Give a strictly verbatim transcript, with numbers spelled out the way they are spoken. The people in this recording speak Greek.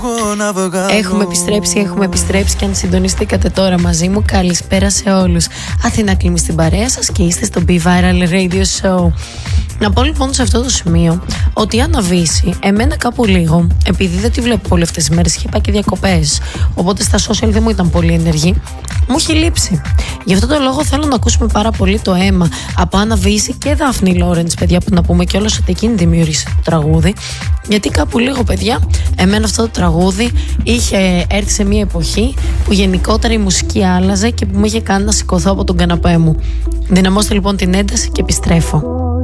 Έχουμε επιστρέψει, έχουμε επιστρέψει και αν συντονιστήκατε τώρα μαζί μου, καλησπέρα σε όλους. Αθηνά Κλίμη στην παρέα σας και είστε στο Be Viral Radio Show. Να πω λοιπόν σε αυτό το σημείο ότι η Άννα Βύση, εμένα κάπου λίγο, επειδή δεν τη βλέπω πολύ αυτές τις μέρες, είχε πάει και διακοπές, οπότε στα social δεν μου ήταν πολύ ενεργή, μου έχει λείψει. Γι' αυτό το λόγο θέλω να ακούσουμε πάρα πολύ το αίμα από Άννα Βύση και Δάφνη Λόρεντς, παιδιά, που να πούμε κιόλας ότι εκείνη δημιούργησε το τραγούδι. Γιατί κάπου λίγο, παιδιά, εμένα αυτό το τραγούδι είχε έρθει σε μια εποχή που γενικότερα η μουσική άλλαζε και που μου είχε κάνει να σηκωθώ από τον καναπέ μου. Δυναμώστε λοιπόν την ένταση και επιστρέφω.